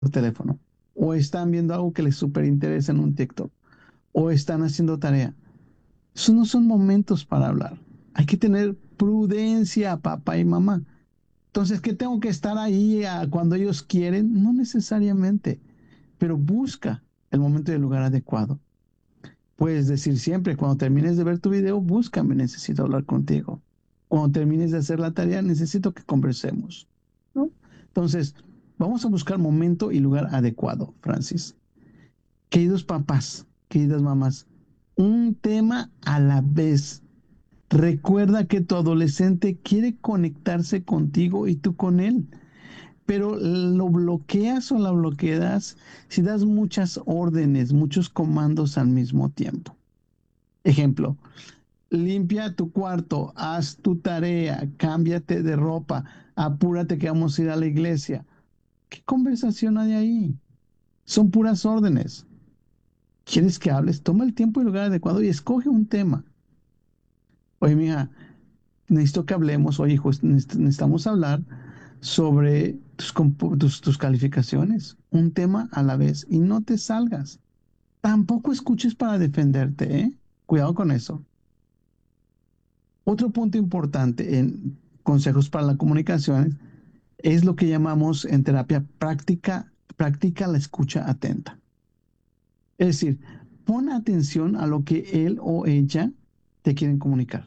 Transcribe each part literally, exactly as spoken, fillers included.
por teléfono, o están viendo algo que les súper interesa en un TikTok, o están haciendo tarea. Esos no son momentos para hablar. Hay que tener prudencia, papá y mamá. Entonces, ¿qué tengo que estar ahí a cuando ellos quieren? No necesariamente, pero busca el momento y el lugar adecuado. Puedes decir siempre, cuando termines de ver tu video, búscame, necesito hablar contigo. Cuando termines de hacer la tarea, necesito que conversemos, ¿no? Entonces, vamos a buscar momento y lugar adecuado, Francis. Queridos papás, queridas mamás, un tema a la vez. Recuerda que tu adolescente quiere conectarse contigo y tú con él, pero lo bloqueas o la bloqueas si das muchas órdenes, muchos comandos al mismo tiempo. Ejemplo, limpia tu cuarto, haz tu tarea, cámbiate de ropa, apúrate que vamos a ir a la iglesia. ¿Qué conversación hay ahí? Son puras órdenes. ¿Quieres que hables? Toma el tiempo y el lugar adecuado y escoge un tema. Oye, mija, necesito que hablemos, oye, hijo, necesitamos hablar sobre tus, tus, tus calificaciones, un tema a la vez, y no te salgas. Tampoco escuches para defenderte, ¿eh? Cuidado con eso. Otro punto importante en consejos para la comunicación es lo que llamamos en terapia práctica, práctica la escucha atenta. Es decir, pon atención a lo que él o ella te quieren comunicar.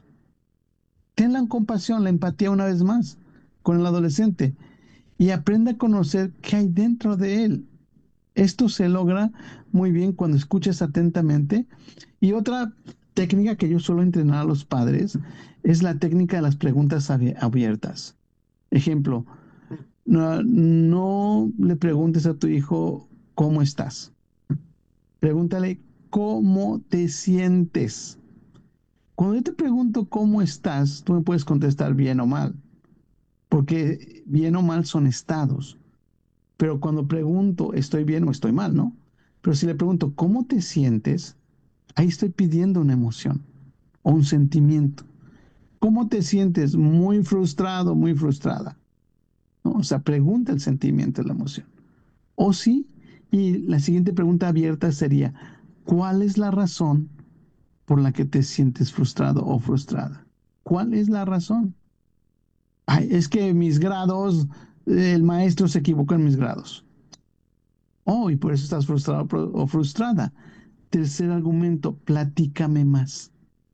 Ten la compasión, la empatía una vez más con el adolescente y aprende a conocer qué hay dentro de él. Esto se logra muy bien cuando escuchas atentamente. Y otra técnica que yo suelo entrenar a los padres es la técnica de las preguntas abiertas. Ejemplo, no, no le preguntes a tu hijo cómo estás. Pregúntale cómo te sientes. Cuando yo te pregunto cómo estás, tú me puedes contestar bien o mal, porque bien o mal son estados. Pero cuando pregunto estoy bien o estoy mal, ¿no? Pero si le pregunto cómo te sientes, ahí estoy pidiendo una emoción o un sentimiento. ¿Cómo te sientes? Muy frustrado, muy frustrada, ¿no? O sea, pregunta el sentimiento, la emoción. O sí, y la siguiente pregunta abierta sería, ¿cuál es la razón por la que te sientes frustrado o frustrada? ¿Cuál es la razón? Ay, es que mis grados, el maestro se equivocó en mis grados. Oh, y por eso estás frustrado o frustrada. Tercer argumento, platícame más.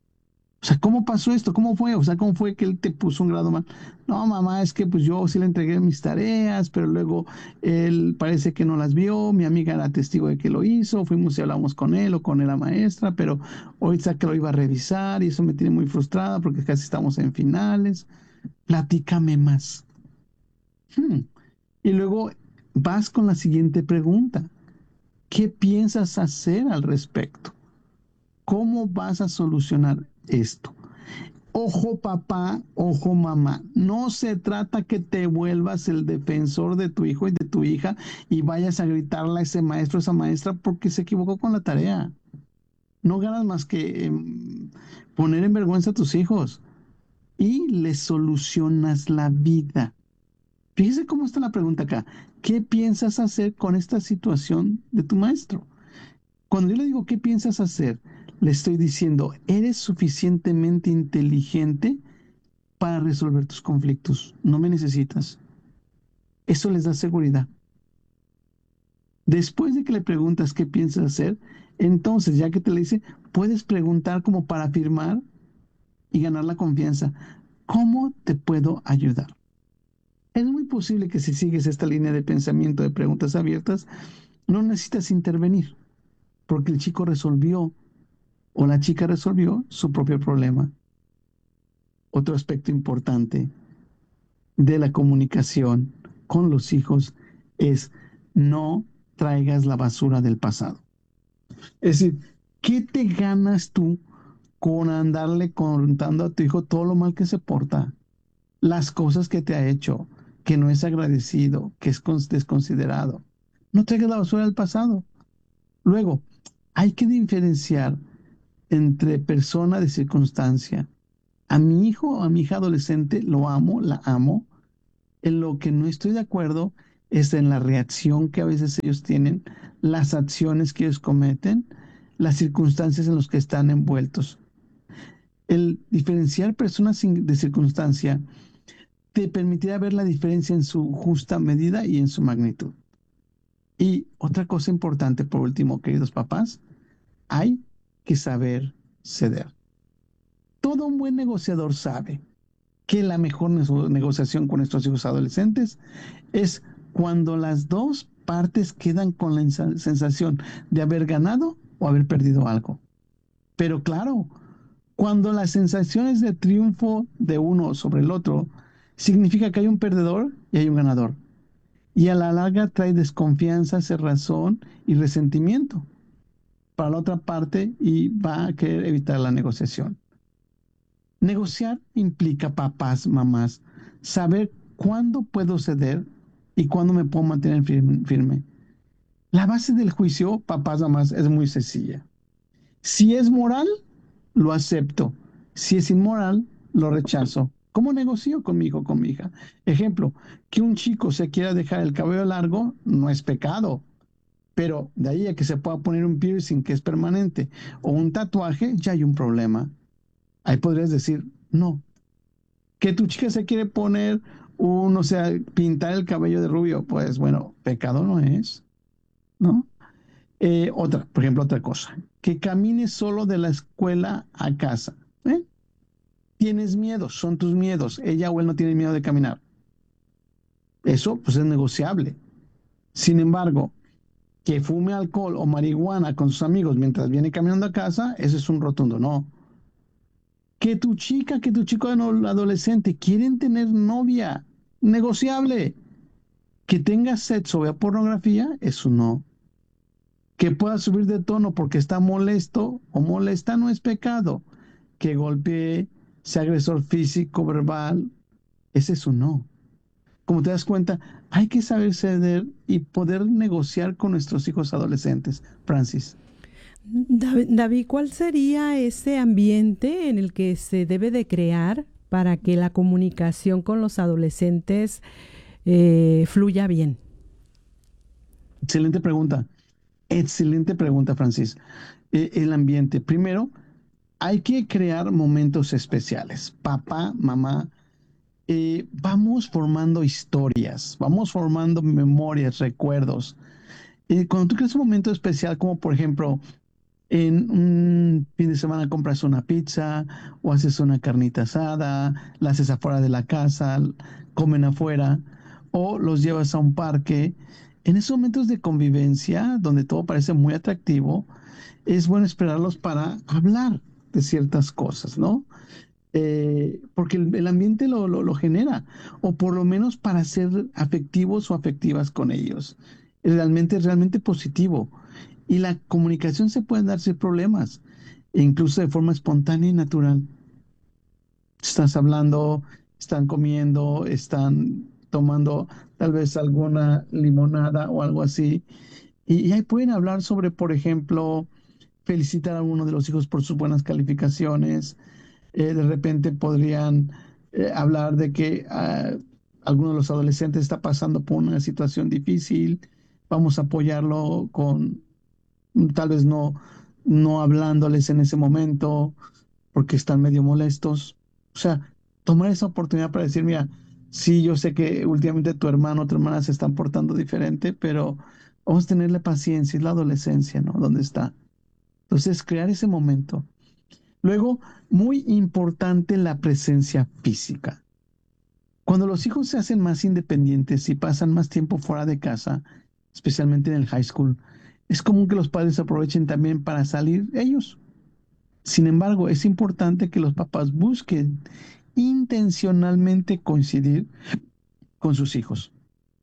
O sea, ¿cómo pasó esto? ¿Cómo fue? O sea, ¿cómo fue que él te puso un grado mal? No, mamá, es que pues yo sí le entregué mis tareas, pero luego él parece que no las vio, mi amiga era testigo de que lo hizo, fuimos y hablamos con él o con la maestra, pero hoy está que lo iba a revisar y eso me tiene muy frustrada porque casi estamos en finales. Platícame más. Hmm. Y luego vas con la siguiente pregunta. ¿Qué piensas hacer al respecto? ¿Cómo vas a solucionar esto? Ojo papá, ojo mamá, no se trata que te vuelvas el defensor de tu hijo y de tu hija y vayas a gritarle a ese maestro, a esa maestra porque se equivocó con la tarea. No ganas más que eh, poner en vergüenza a tus hijos y les solucionas la vida. Fíjese cómo está la pregunta acá. ¿Qué piensas hacer con esta situación de tu maestro? Cuando yo le digo qué piensas hacer, le estoy diciendo, ¿eres suficientemente inteligente para resolver tus conflictos? No me necesitas. Eso les da seguridad. Después de que le preguntas qué piensas hacer, entonces, ya que te le dice, puedes preguntar como para afirmar y ganar la confianza. ¿Cómo te puedo ayudar? Es muy posible que si sigues esta línea de pensamiento de preguntas abiertas, no necesitas intervenir, porque el chico resolvió o la chica resolvió su propio problema. Otro aspecto importante de la comunicación con los hijos es no traigas la basura del pasado. Es decir, ¿qué te ganas tú con andarle contando a tu hijo todo lo mal que se porta? Las cosas que te ha hecho, que no es agradecido, que es desconsiderado. No traigas la basura del pasado. Luego, hay que diferenciar entre persona de circunstancia. A mi hijo o a mi hija adolescente lo amo, la amo. En lo que no estoy de acuerdo es en la reacción que a veces ellos tienen, las acciones que ellos cometen, las circunstancias en las que están envueltos. El diferenciar personas sin- de circunstancia te permitirá ver la diferencia en su justa medida y en su magnitud. Y otra cosa importante, por último, queridos papás, hay que saber ceder. Todo un buen negociador sabe que la mejor nego- negociación con nuestros hijos adolescentes es cuando las dos partes quedan con la insa- sensación de haber ganado o haber perdido algo. Pero claro, cuando las sensaciones de triunfo de uno sobre el otro significa que hay un perdedor y hay un ganador. Y a la larga trae desconfianza, cerrazón y resentimiento para la otra parte y va a querer evitar la negociación. Negociar implica, papás, mamás, saber cuándo puedo ceder y cuándo me puedo mantener firme. La base del juicio, papás, mamás, es muy sencilla. Si es moral, lo acepto. Si es inmoral, lo rechazo. ¿Cómo negocio con mi hijo o con mi hija? Ejemplo, que un chico se quiera dejar el cabello largo no es pecado, pero de ahí a que se pueda poner un piercing que es permanente o un tatuaje, ya hay un problema. Ahí podrías decir, no, que tu chica se quiere poner un, o sea, pintar el cabello de rubio, pues bueno, pecado no es, ¿no? Eh, otra, por ejemplo, otra cosa, que camines solo de la escuela a casa. ¿Eh? Tienes miedos, son tus miedos. Ella o él no tiene miedo de caminar. Eso, pues es negociable. Sin embargo, que fume alcohol o marihuana con sus amigos mientras viene caminando a casa, eso es un rotundo no. Que tu chica, que tu chico adolescente quieren tener novia, negociable. Que tenga sexo o vea pornografía, eso no. Que pueda subir de tono porque está molesto o molesta no es pecado. Que golpee, sea agresor físico, verbal, ese es un no. Como te das cuenta, hay que saber ceder y poder negociar con nuestros hijos adolescentes. Francis. David, David, ¿cuál sería ese ambiente en el que se debe de crear para que la comunicación con los adolescentes eh, fluya bien? Excelente pregunta. Excelente pregunta, Francis. Eh, el ambiente. Primero, hay que crear momentos especiales. Papá, mamá, eh, vamos formando historias, vamos formando memorias, recuerdos. Y cuando tú creas un momento especial, como por ejemplo, en un fin de semana compras una pizza o haces una carnita asada, la haces afuera de la casa, comen afuera o los llevas a un parque. En esos momentos de convivencia, donde todo parece muy atractivo, es bueno esperarlos para hablar de ciertas cosas, ¿no? Eh, porque el, el ambiente lo, lo, lo genera, o por lo menos para ser afectivos o afectivas con ellos. Realmente es realmente positivo. Y la comunicación se pueden dar sin problemas, e incluso de forma espontánea y natural. Estás hablando, están comiendo, están tomando tal vez alguna limonada o algo así. Y, y ahí pueden hablar sobre, por ejemplo, felicitar a uno de los hijos por sus buenas calificaciones. Eh, de repente podrían eh, hablar de que uh, alguno de los adolescentes está pasando por una situación difícil. Vamos a apoyarlo con tal vez no, no hablándoles en ese momento porque están medio molestos. O sea, tomar esa oportunidad para decir, mira, sí, yo sé que últimamente tu hermano o tu hermana se están portando diferente, pero vamos a tenerle paciencia, es la adolescencia, ¿no? ¿Dónde está? Entonces, crear ese momento. Luego, muy importante la presencia física. Cuando los hijos se hacen más independientes y pasan más tiempo fuera de casa, especialmente en el high school, es común que los padres aprovechen también para salir ellos. Sin embargo, es importante que los papás busquen intencionalmente coincidir con sus hijos,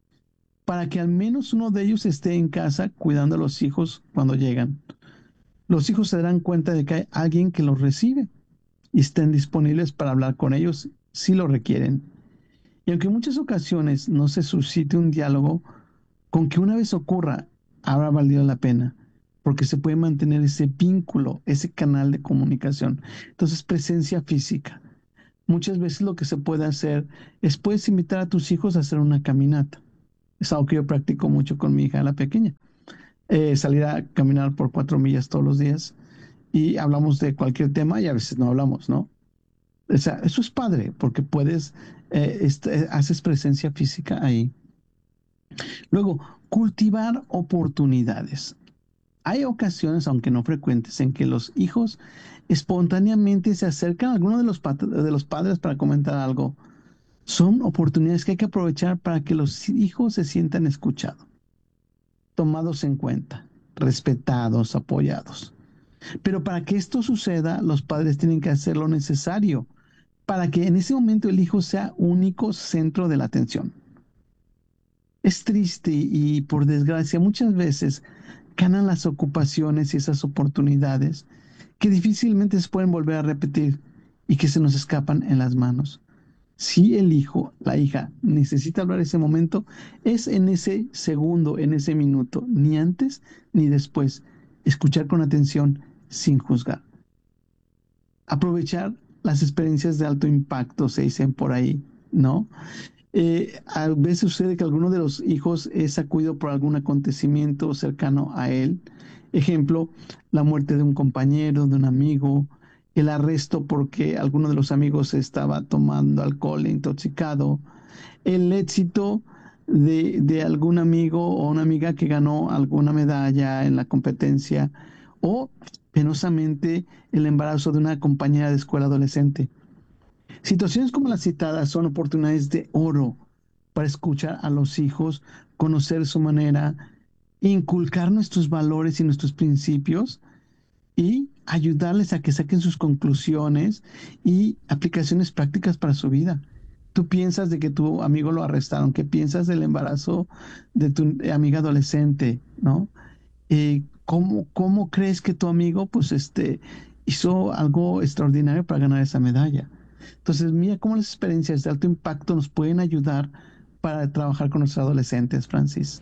para que al menos uno de ellos esté en casa cuidando a los hijos cuando llegan. Los hijos se darán cuenta de que hay alguien que los recibe y estén disponibles para hablar con ellos si lo requieren. Y aunque en muchas ocasiones no se suscite un diálogo, con que una vez ocurra, habrá valido la pena, porque se puede mantener ese vínculo, ese canal de comunicación. Entonces, presencia física. Muchas veces lo que se puede hacer es, puedes invitar a tus hijos a hacer una caminata. Es algo que yo practico mucho con mi hija, la pequeña. Eh, salir a caminar por cuatro millas todos los días y hablamos de cualquier tema y a veces no hablamos, ¿no? O sea, eso es padre porque puedes, eh, este, haces presencia física ahí. Luego, cultivar oportunidades. Hay ocasiones, aunque no frecuentes, en que los hijos espontáneamente se acercan a alguno de los, de los padres para comentar algo. Son oportunidades que hay que aprovechar para que los hijos se sientan escuchados, tomados en cuenta, respetados, apoyados. Pero para que esto suceda, los padres tienen que hacer lo necesario para que en ese momento el hijo sea único centro de la atención. Es triste y por desgracia muchas veces ganan las ocupaciones y esas oportunidades que difícilmente se pueden volver a repetir y que se nos escapan en las manos. Si el hijo, la hija, necesita hablar ese momento, es en ese segundo, en ese minuto, ni antes ni después. Escuchar con atención sin juzgar. Aprovechar las experiencias de alto impacto, se dicen por ahí, ¿no? Eh, a veces sucede que alguno de los hijos es sacudido por algún acontecimiento cercano a él. Ejemplo, la muerte de un compañero, de un amigo, el arresto porque alguno de los amigos estaba tomando alcohol e intoxicado, el éxito de, de algún amigo o una amiga que ganó alguna medalla en la competencia o, penosamente, el embarazo de una compañera de escuela adolescente. Situaciones como las citadas son oportunidades de oro para escuchar a los hijos, conocer su manera, inculcar nuestros valores y nuestros principios y ayudarles a que saquen sus conclusiones y aplicaciones prácticas para su vida. Tú piensas de que tu amigo lo arrestaron, ¿qué piensas del embarazo de tu amiga adolescente, ¿no? Eh, ¿cómo, ¿Cómo crees que tu amigo, pues, este, hizo algo extraordinario para ganar esa medalla? Entonces, mira cómo las experiencias de alto impacto nos pueden ayudar para trabajar con nuestros adolescentes, Francis.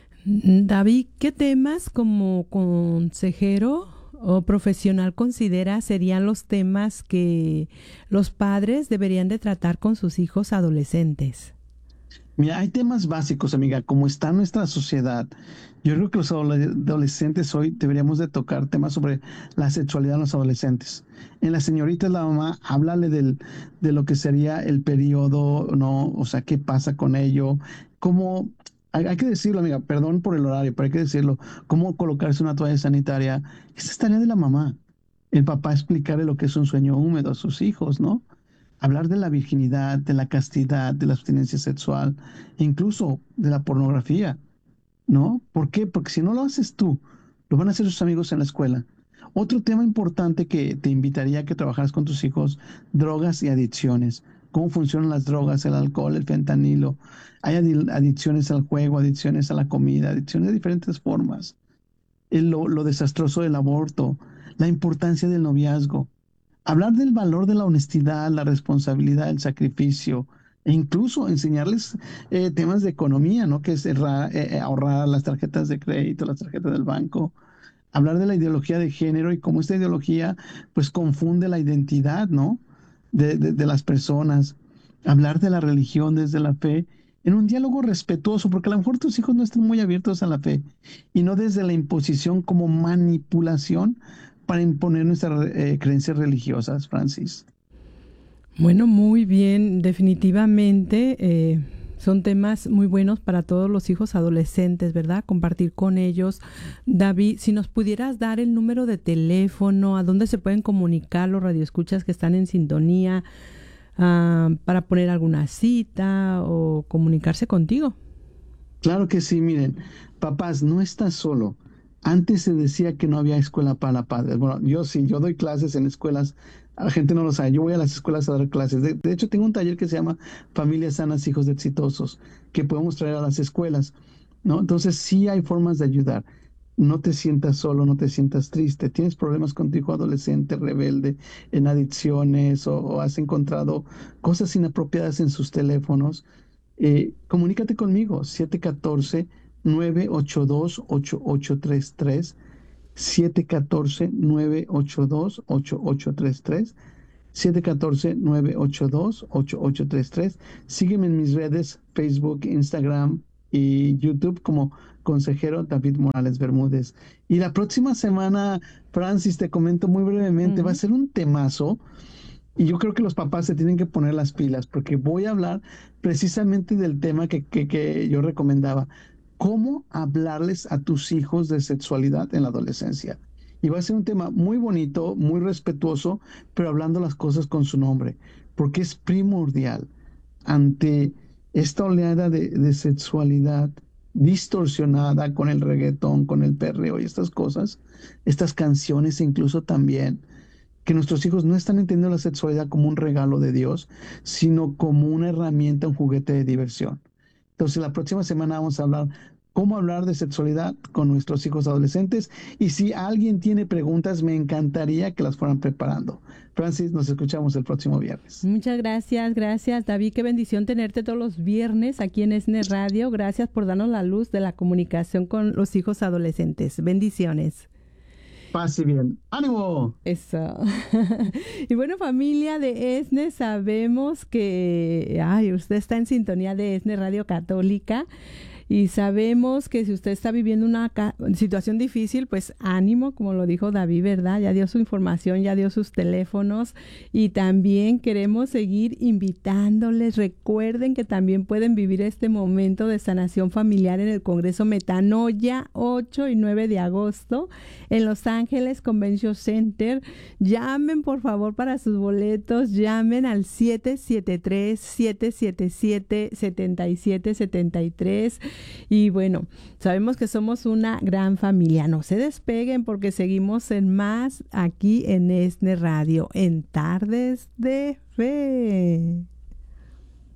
David, ¿qué temas como consejero o profesional considera serían los temas que los padres deberían de tratar con sus hijos adolescentes? Mira, hay temas básicos, amiga, como está nuestra sociedad. Yo creo que los adolescentes hoy deberíamos de tocar temas sobre la sexualidad en los adolescentes. En la señorita, la mamá, háblale del, de lo que sería el periodo, ¿no? O sea, qué pasa con ello, cómo, hay, hay que decirlo, amiga, perdón por el horario, pero hay que decirlo, cómo colocarse una toalla sanitaria. Esa es tarea de la mamá. El papá explicarle lo que es un sueño húmedo a sus hijos, ¿no? Hablar de la virginidad, de la castidad, de la abstinencia sexual, e incluso de la pornografía, ¿no? ¿Por qué? Porque si no lo haces tú, lo van a hacer sus amigos en la escuela. Otro tema importante que te invitaría a que trabajaras con tus hijos, drogas y adicciones. ¿Cómo funcionan las drogas, el alcohol, el fentanilo? Hay adicciones al juego, adicciones a la comida, adicciones de diferentes formas. El, lo, lo desastroso del aborto, la importancia del noviazgo. Hablar del valor de la honestidad, la responsabilidad, el sacrificio, e incluso enseñarles eh, temas de economía, ¿no? Que es errar, eh, ahorrar las tarjetas de crédito, las tarjetas del banco. Hablar de la ideología de género y cómo esta ideología, pues, confunde la identidad, ¿no? De, de, de las personas. Hablar de la religión desde la fe en un diálogo respetuoso, porque a lo mejor tus hijos no están muy abiertos a la fe, y no desde la imposición como manipulación para imponer nuestras eh, creencias religiosas, Francis. Bueno, muy bien, definitivamente eh, son temas muy buenos para todos los hijos adolescentes, ¿verdad? Compartir con ellos. David, si nos pudieras dar el número de teléfono, a dónde se pueden comunicar los radioescuchas que están en sintonía uh, para poner alguna cita o comunicarse contigo. Claro que sí, miren, papás, no estás solo. Antes se decía que no había escuela para padres. Bueno, yo sí, yo doy clases en escuelas. La gente no lo sabe. Yo voy a las escuelas a dar clases. De, de hecho, tengo un taller que se llama Familias Sanas, Hijos Exitosos, que podemos traer a las escuelas, ¿no? Entonces, sí hay formas de ayudar. No te sientas solo, no te sientas triste. Tienes problemas con tu hijo adolescente, rebelde, en adicciones o, o has encontrado cosas inapropiadas en sus teléfonos. Eh, comunícate conmigo, siete uno cuatro, nueve ocho dos, ocho ocho tres tres, siete uno cuatro, nueve ocho dos, ocho ocho tres tres, siete uno cuatro, nueve ocho dos, ocho ocho tres tres. Sígueme en mis redes, Facebook, Instagram, y YouTube como consejero David Morales Bermúdez. Y la próxima semana, Francis, te comento muy brevemente, va a Ujú. ser un temazo y yo creo que los papás se tienen que poner las pilas porque voy a hablar precisamente del tema que, que, que yo recomendaba, cómo hablarles a tus hijos de sexualidad en la adolescencia. Y va a ser un tema muy bonito, muy respetuoso, pero hablando las cosas con su nombre, porque es primordial ante esta oleada de, de sexualidad distorsionada con el reggaetón, con el perreo y estas cosas, estas canciones incluso también, que nuestros hijos no están entendiendo la sexualidad como un regalo de Dios, sino como una herramienta, un juguete de diversión. Entonces, la próxima semana vamos a hablar cómo hablar de sexualidad con nuestros hijos adolescentes. Y si alguien tiene preguntas, me encantaría que las fueran preparando. Francis, nos escuchamos el próximo viernes. Muchas gracias, gracias David, qué bendición tenerte todos los viernes aquí en ESNE Radio. Gracias por darnos la luz de la comunicación con los hijos adolescentes. Bendiciones. Pase bien. ¡Ánimo! Eso. Y bueno, familia de ESNE, sabemos que ay, usted está en sintonía de ESNE Radio Católica. Y sabemos que si usted está viviendo una situación difícil, pues ánimo, como lo dijo David, ¿verdad? Ya dio su información, ya dio sus teléfonos y también queremos seguir invitándoles. Recuerden que también pueden vivir este momento de sanación familiar en el Congreso Metanoia, ocho y nueve de agosto, en Los Ángeles Convention Center. Llamen, por favor, para sus boletos. Llamen al siete siete tres, siete siete siete, siete siete siete tres. Y bueno, sabemos que somos una gran familia. No se despeguen porque seguimos en más aquí en ESNE Radio, en Tardes de Fe.